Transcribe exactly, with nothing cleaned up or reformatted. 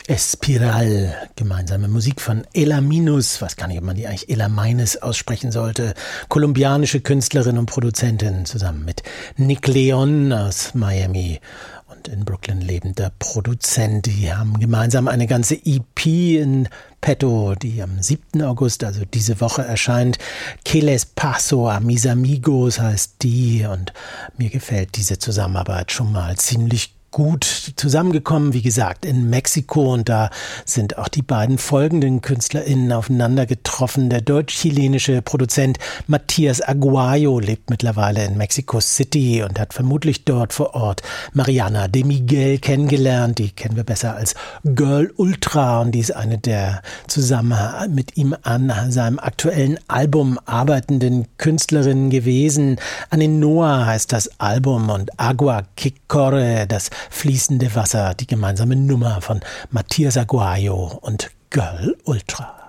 Espiral, gemeinsame Musik von Ela Minus, weiß gar nicht, ob man die eigentlich Ela Meines aussprechen sollte, kolumbianische Künstlerin und Produzentin, zusammen mit Nick Leon aus Miami und in Brooklyn lebender Produzent. Die haben gemeinsam eine ganze E P in petto, die am siebten August, also diese Woche, erscheint. Que les paso a mis amigos heißt die, und mir gefällt diese Zusammenarbeit schon mal ziemlich gut zusammengekommen, wie gesagt, in Mexiko, und da sind auch die beiden folgenden KünstlerInnen aufeinander getroffen. Der deutsch-chilenische Produzent Matías Aguayo lebt mittlerweile in Mexico City und hat vermutlich dort vor Ort Mariana de Miguel kennengelernt. Die kennen wir besser als Girl Ultra, und die ist eine der zusammen mit ihm an seinem aktuellen Album arbeitenden Künstlerinnen gewesen. Aninoa heißt das Album und Agua que corre, das fließende Wasser, die gemeinsame Nummer von Matías Aguayo und Girl Ultra.